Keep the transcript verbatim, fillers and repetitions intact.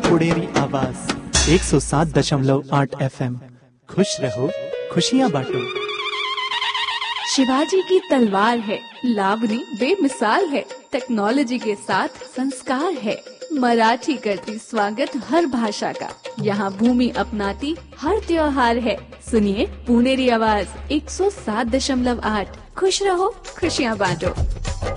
पुणेरी आवाज एक सौ सात दशमलव आठ एफ एम। खुश रहो, खुशियाँ बांटो। शिवाजी की तलवार है, लावनी बेमिसाल है, टेक्नोलॉजी के साथ संस्कार है। मराठी करती स्वागत हर भाषा का, यहाँ भूमि अपनाती हर त्योहार है। सुनिए पुणेरी आवाज एक सौ सात दशमलव आठ। खुश रहो, खुशियाँ बांटो।